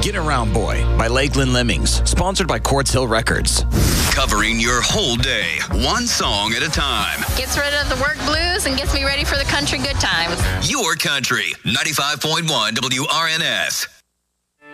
Get Around Boy by Lakeland Lemmings, sponsored by Quartz Hill Records. Covering your whole day, one song at a time. Gets rid of the work blues and gets me ready for the country good times. Your country, 95.1 WRNS.